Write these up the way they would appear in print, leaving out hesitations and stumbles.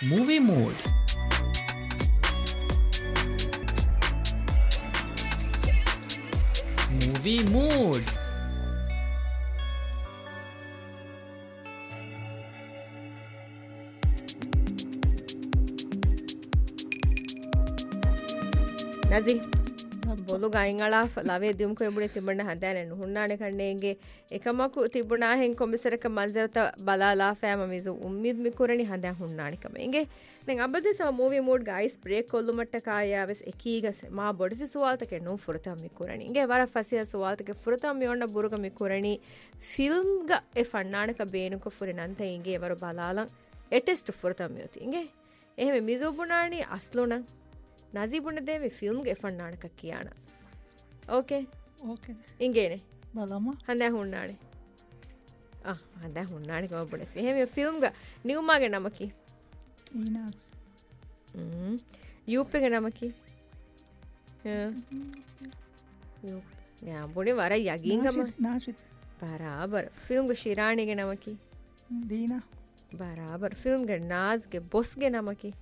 Movie Mood. Movie Mood. Nazi. බොලු ගයින්ගලා ලවේ දියුම් කරබුණේ තිබුණ හදෑන නුහුන්නානේ කන්නේගේ එකමකු තිබුණා හෙන් කොමිසරක මන්සරත බලාලා ෆෑම මිසු උම්මිද් මිකුරණි හදෑ හුන්නානිකම එගේ දැන් අබදේ සම ಮೂವಿ ಮೂಡ್ ಗೈಸ್ ಬ್ರೇಕ್ ಕೊಲ್ಲುಮಟ್ಟ ಕಾಯಾವೆಸ್ ಎಕೀಗಸ್ ಮಾ ಬೊಡಿತಿ ಸುವಾಲ್ತಕೆ ನು ಫುರತಂ ಮಿಕುರಣಿ ಇಂಗೆ ವರ ಫಸಿಯ ಸುವಾಲ್ತಕೆ ಫುರತಂ ಮಿಯೊಂಡ ಬುರುಗ ಮಿಕುರಣಿ ಫಿಲ್ಮ್ ಗ ಎ ಫಣ್ಣಾಣಕ ಬೇನುಕ ಫುರಿನಂತ ಇಂಗೆ ವರ ಬಲಾಲಂ ಎಟೆಸ್ಟ್ ಫುರತಂ ಮಿಯೊತಿ ಇಂಗೆ එහෙම මිසුබුණානි අස්ලුණන් නසීබුණදේ මේ ෆිල්ම් ගේ ෆන්නානක කියාන ඕකේ ඉංගේනේ බලමු හඳා හුන්නානේ හඳා හුන්නානේ කොබුණේ එහෙම ෆිල්ම් ගේ නියුමාගේ නමකි ඊනස් යූප්ගේ නමකි යා බොනේ වර යගින්ගම නාෂිත් බරාබර් ෆිල්ම් ගේ ශිරාණිගේ නමකි දීනා बराबर फिल्म के नाज के बॉस के नाम की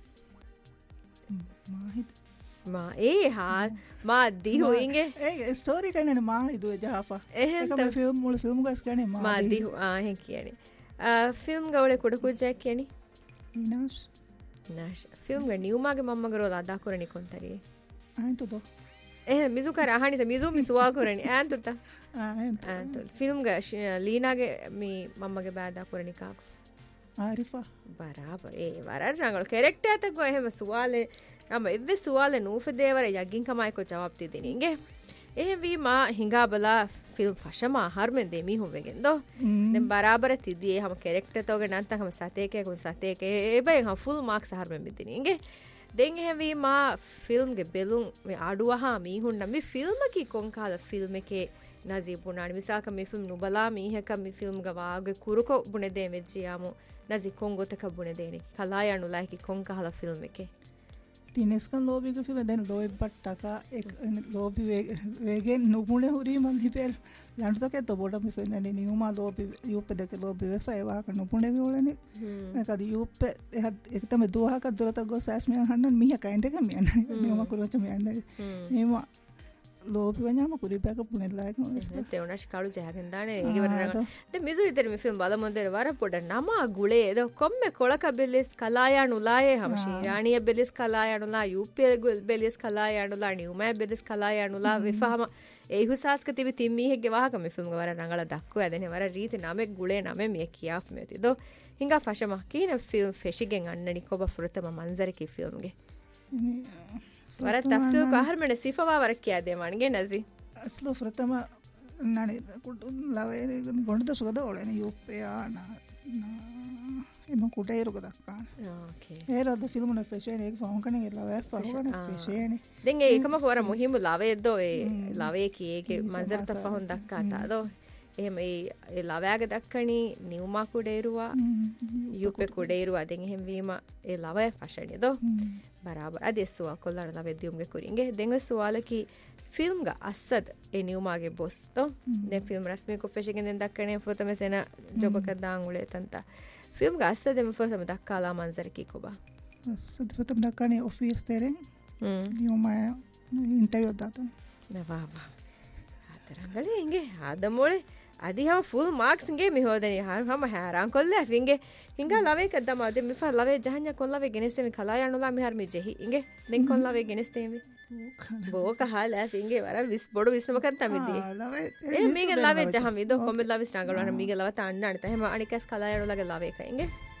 माहिद मां ए हां मां दी होएंगे ए स्टोरी कहने माहिद है जाफा एक फिल्म मूल फिल्म का कहने मां दी है कियानी फिल्म गवले कुडकु जैक कियानी इनाश नाश फिल्म गे न्यूमा के मम्मा गरो अदा करनी कोंतरी आंतो दो मिजु का राहणी त मिजु मिसुआ करनी आंतो ता आंतो फिल्म गे लीना के मी मम्मा के बाद अदा करनी का ආරිෆා බරාබර ඒ වරර නංගල කැරෙක්ටර් එකක් ගෝ එහෙම සුවාලේ අම එව්වේ සුවාලේ නූෆදේවර යගින් කමයි කො ජවාබ් දෙදිනින්ගේ එහෙම වී මා හිඟා බලා ෆිල්ම් ෆෂමා හර්මෙන් දෙමි හොවෙගෙන් දෝ දැන් බරාබර තිදී එහෙම කැරෙක්ටර් තෝගේ නැන්තන් හැම සතේකේ කොන් සතේකේ ඒ බයි හම් ෆුල් මාක්ස් හර්මෙන් දෙදිනින්ගේ දැන් එහෙම වී මා ෆිල්ම් ගේ බෙලුන් මේ අඩුවහා මීහුන්න මේ ෆිල්ම් කි කොන් කාල ෆිල්ම් එකේ නසීබුණානි මිසාක මේ ෆිල්ම් නුබලා මීහක මේ ෆිල්ම් ගවාගේ කුරුකො බුනේ දෙ වෙජ්ජියාමු නසි කොංගොතක බුනේ දෙනි කලායනු ලයිකි කොන් කහලා ෆිල්ම් එකේ තිනස්කන් ලෝබික ෆිල්ම් දැන් ලෝබි පට්ටක එක ලෝබි වේගෙන් නුපුනේ හුරි මන් දිපෙල් ලන්ටතක તો બોඩ මේ ෆිල්ම් නේ නියුමා ලෝබි යුප්ප දෙක ලෝබි වෙෆයි වාක නුපුනේ වලනේ නකද යුප්ප එක තමයි දුවහක දුරත ගොස් ඇස් මියන් හන්නන් මිහ කයින් දෙක මියන් නියුමා කුරොච මියන් නියුමා ලෝපි වඤාම කුරිපෑක පුනෙල්ලායක ते उनाश काळू जहागंदाने ಏಗೆ ವರನಗ ದೆ ಮಿಜು ಇತರ ಮಿ ಫಿಲ್ಮ್ ಬಾಲ ಮೊಂದರೆ ವರ ಪೊಡ ನಮ ಗುಳೆ ದ ಕೊಮ್ಮೆ ಕೊಳಕ ಬೆಲಿಸ್ ಕಲಾಯಾಣು ಲಾಯೆ ಹಮ ಶಿರಾಣಿಯ ಬೆಲಿಸ್ ಕಲಾಯಾಣು ಲಾ ಯುಪಿ ಬೆಲಿಸ್ ಕಲಾಯಾಣು ಲಾ ನ್ಯೂಮಾ ಬೆಲಿಸ್ ಕಲಾಯಾಣು ಲಾ ವಿಫಹಮ ඒ ಹುಸಾಸ್ಕ ತಿವಿ ತಿಮ್ಮಿ ಹೆಗೆ ವಾಹಕ ಮಿ ಫಿಲ್ಮ್ ವರ ನಂಗಳ ದಕ್ಕು ಅದನೆ ವರ ರೀತಿ ನಮೆ ಗುಳೆ ನಮೆ ಮಿ ಕಿಯಾಫ್ ಮೇತಿ ದೋ ಹಿಂಗ ಫಶಮ ಕೀನ ಫಿಲ್ಮ್ ಫೆಶಿಗೆನ್ ಅನ್ನನಿ ಕೊಬ ಫುರತಮ ಮಂಜರೆ ಕಿ ಫಿಲ್ಮ್ ಗೆ ವರ ತಫ್ಸೀಲ್ को हर मैंने सिफवा वर किया दे मानगे नजी असलो प्रथम नानी लवे गोंड सुगदा ओळेने यूपयाना इनो कुटे इरुग दक्का ओके एरद फिल्म ने फैशन एक फोन कने लवे फोन फैशन देंगे एकम को वर मुहिम लवे दो ए लवे की के मंजर तफहुन दक्का ता दो එහෙම ඒ ලවයාගේ දක්කණි නිව්මා කුඩේරුවා යුපේ කුඩේරුවා දෙන් එහෙම වීම ඒ ලවය ෆෂණි දෝ බරාබර අද සුවල් කොල්ලන ලවෙ දියුම්ගේ කුරින්ගේ දෙන් සුවලකි ෆිල්ම් गा අස්සද ඒ නිව්මාගේ බොස් දෝ දැන් ෆිල්ම් රස්මී කො ෆෙෂගෙන් දෙන් දක්කණි ෆොතම සෙන ජොබක දාන් උලේ තන්ත ෆිල්ම් गा අස්සද මෙ ෆොතම දක්කාලා මන්සර කි කොබා අස්සද ෆොතම දක්කණි ඔෆිස් තෙරෙන් නිව්මා ඉන්ටර්වියු දාතන් නවාවා ආතරංගලේ ඉංගේ ආදමෝලේ අදි හම ෆුල් මාක්ස් ගේ මිහෝදනි හම හැරාන් කොල්ල ෆින්ගේ හිංගා ලවේ කද්දම අද මිෆා ලවේ ජහඤ්ඤා කොල්ලවේ ගෙනෙස්තෙමි කලායනුලා මිහර් මි ජෙහි ඉංගේ දෙන් කොල්ලවේ ගෙනෙස්තෙමි බෝක හාලා ෆින්ගේ වර විස් බොඩ විස්නම කත්තමිදී ලවේ ඒ මිගේ ලවේ ජහම විදෝ කොම්බ ලවේ ස්ටාගලවන මිගේ ලව තන්න අනිත හැම අනිකස් කලායනුලාගේ ලවේ ක ඉංගේ